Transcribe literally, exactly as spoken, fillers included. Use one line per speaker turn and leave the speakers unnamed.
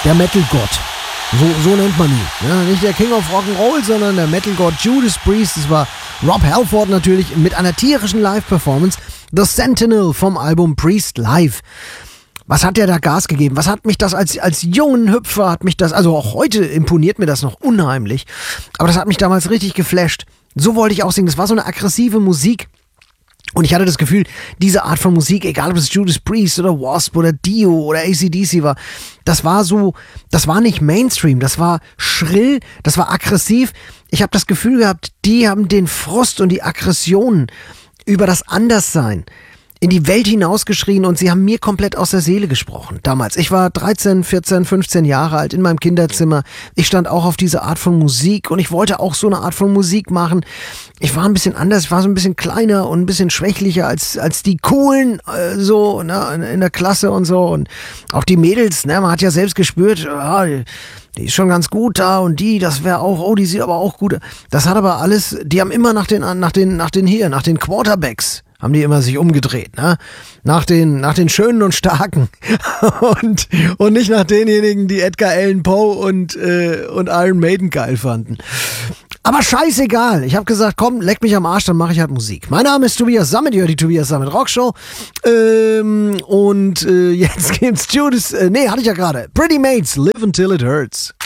der Metal-Gott. So, so nennt man ihn. Ja, nicht der King of Rock'n'Roll, sondern der Metal-Gott Judas Priest. Das war Rob Halford natürlich mit einer tierischen Live-Performance. The Sentinel vom Album Priest Live. Was hat der da Gas gegeben? Was hat mich das als, als jungen Hüpfer, hat mich das, also auch heute imponiert mir das noch unheimlich. Aber das hat mich damals richtig geflasht. So wollte ich auch singen. Das war so eine aggressive Musik. Und ich hatte das Gefühl, diese Art von Musik, egal ob es Judas Priest oder Wasp oder Dio oder A C D C war, das war so, das war nicht Mainstream, das war schrill, das war aggressiv. Ich habe das Gefühl gehabt, die haben den Frust und die Aggressionen über das Anderssein in die Welt hinausgeschrien und sie haben mir komplett aus der Seele gesprochen. Damals. Ich war dreizehn, vierzehn, fünfzehn Jahre alt in meinem Kinderzimmer. Ich stand auch auf diese Art von Musik und ich wollte auch so eine Art von Musik machen. Ich war ein bisschen anders, ich war so ein bisschen kleiner und ein bisschen schwächlicher als als die Coolen, äh, so ne, in der Klasse und so. Und auch die Mädels, ne, man hat ja selbst gespürt, ja, die, die ist schon ganz gut da und die, das wäre auch, oh, die sieht aber auch gut. Das hat aber alles, die haben immer nach den, nach den, nach den hier, nach den Quarterbacks haben die immer sich umgedreht, ne? Nach den, nach den Schönen und Starken und, und nicht nach denjenigen, die Edgar Allan Poe und, äh, und Iron Maiden geil fanden. Aber scheißegal. Ich habe gesagt, komm, leck mich am Arsch, dann mache ich halt Musik. Mein Name ist Tobias Sammet, ihr hört die Tobias Sammet Rockshow. Ähm, und äh, jetzt gibt's Judas, äh, nee, hatte ich ja gerade. Pretty Mates, Live Until It Hurts.